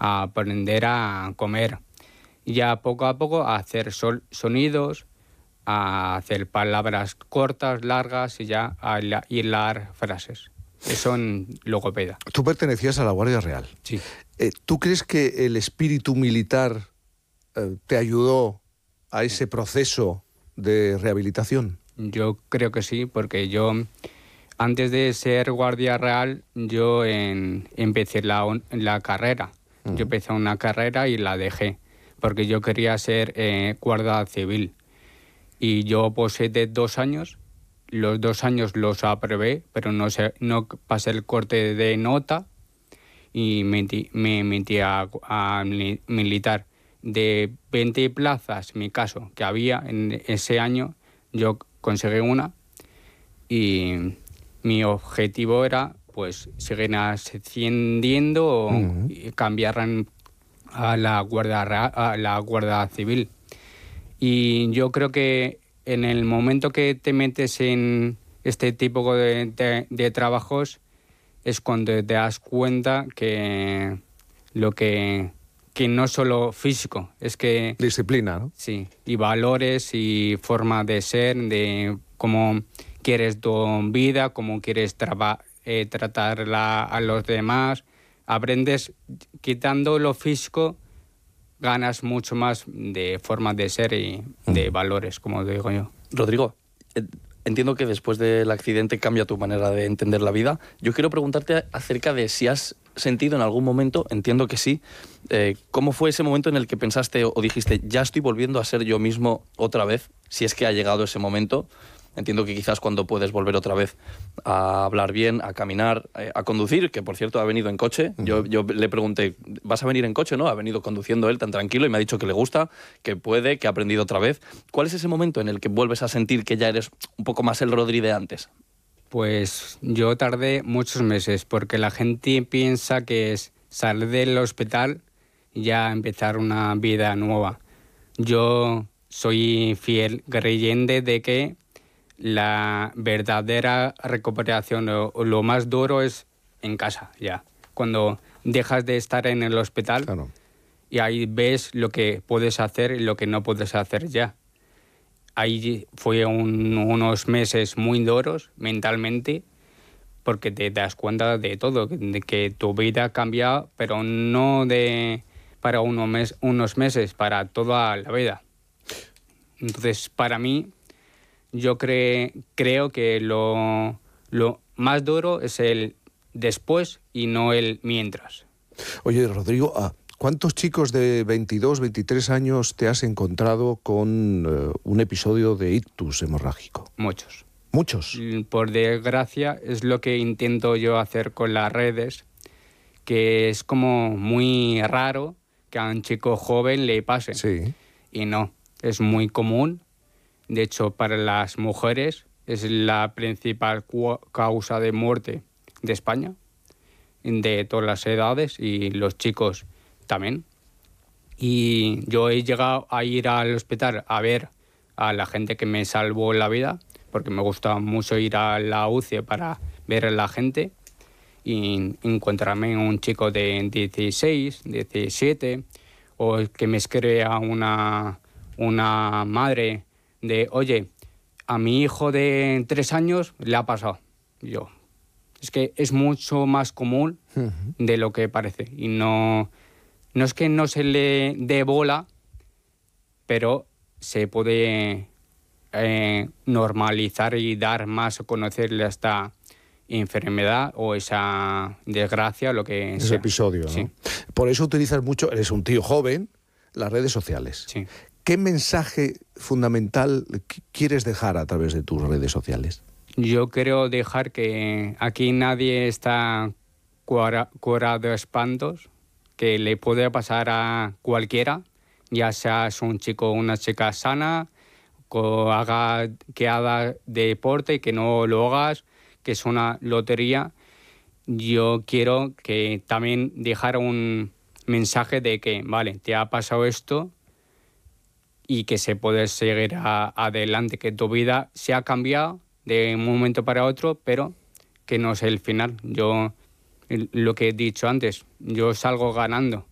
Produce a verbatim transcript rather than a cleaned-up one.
a aprender a comer. Ya poco a poco a hacer sol, sonidos, a hacer palabras cortas, largas y ya a hilar frases. Eso en logopeda. Tú pertenecías a la Guardia Real. Sí. Eh, ¿Tú crees que el espíritu militar eh, te ayudó a ese proceso de rehabilitación? Yo creo que sí, porque yo, antes de ser Guardia Real, yo en, empecé la, la carrera. Uh-huh. Yo empecé una carrera y la dejé, porque yo quería ser eh, guardia civil. Y yo posé de dos años. Los dos años los aprobé, pero no, sé, no pasé el corte de nota y me, me metí a, a militar. De veinte plazas, en mi caso, que había en ese año, yo conseguí una y mi objetivo era pues seguir ascendiendo o uh-huh. cambiar a la Guardia, a la Guardia Civil. Y yo creo que en el momento que te metes en este tipo de, de, de trabajos es cuando te das cuenta que lo que, que no solo físico, es que... Disciplina, ¿no? Sí, y valores y forma de ser, de cómo quieres tu vida, cómo quieres traba, eh, tratarla a los demás. Aprendes, quitando lo físico, ganas mucho más de forma de ser y de valores, como digo yo. Rodrigo, entiendo que después del accidente cambia tu manera de entender la vida. Yo quiero preguntarte acerca de si has sentido en algún momento, entiendo que sí, eh, ¿cómo fue ese momento en el que pensaste o dijiste, ya estoy volviendo a ser yo mismo otra vez? Si es que ha llegado ese momento. Entiendo que quizás cuando puedes volver otra vez a hablar bien, a caminar, eh, a conducir, que por cierto ha venido en coche. Uh-huh. Yo, yo le pregunté, ¿vas a venir en coche? ¿No? Ha venido conduciendo él tan tranquilo y me ha dicho que le gusta, que puede, que ha aprendido otra vez. ¿Cuál es ese momento en el que vuelves a sentir que ya eres un poco más el Rodri de antes? Pues yo tardé muchos meses, porque la gente piensa que es salir del hospital y ya empezar una vida nueva. Yo soy fiel creyente de que la verdadera recuperación o, o lo más duro es en casa ya. Cuando dejas de estar en el hospital, claro, y ahí ves lo que puedes hacer y lo que no puedes hacer ya. Ahí fue un, unos meses muy duros mentalmente, porque te das cuenta de todo, de que tu vida cambia, pero no de para unos, mes, unos meses, para toda la vida. Entonces, para mí, yo cre, creo que lo, lo más duro es el después y no el mientras. Oye, Rodrigo, ¿cuántos chicos de veintidós, veintitrés años te has encontrado con uh, un episodio de ictus hemorrágico? Muchos. ¿Muchos? Por desgracia, es lo que intento yo hacer con las redes, que es como muy raro que a un chico joven le pase. Sí. Y no, es muy común. De hecho, para las mujeres es la principal causa de muerte de España, de todas las edades, y los chicos también. Y yo he llegado a ir al hospital a ver a la gente que me salvó la vida, porque me gusta mucho ir a la U C I para ver a la gente y encontrarme un chico de dieciséis, diecisiete, o que me escribe a una, una madre de, oye, a mi hijo de tres años le ha pasado. Yo, es que es mucho más común uh-huh. de lo que parece. Y no, no es que no se le dé bola, pero se puede eh, normalizar y dar más a conocerle esta enfermedad o esa desgracia, lo que ese sea. episodio, ¿no? Sí. Por eso utilizas mucho, eres un tío joven, las redes sociales. Sí. ¿Qué mensaje fundamental quieres dejar a través de tus redes sociales? Yo quiero dejar que aquí nadie está cura, curado de espantos, que le puede pasar a cualquiera, ya seas un chico o una chica sana, que haga, que haga deporte, que no lo hagas, que es una lotería. Yo quiero que también dejar un mensaje de que, vale, te ha pasado esto, y que se puede seguir a, adelante, que tu vida se ha cambiado de un momento para otro, pero que no es el final. Yo, lo que he dicho antes, yo salgo ganando.